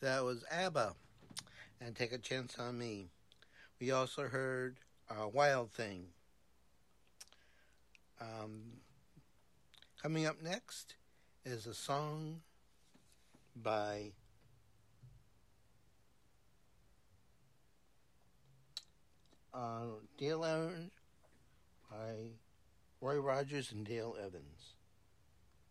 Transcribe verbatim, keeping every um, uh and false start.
That was ABBA and Take a Chance on Me. We also heard uh, Wild Thing. Um, Coming up next is a song by uh, Dale Evans, by Roy Rogers and Dale Evans.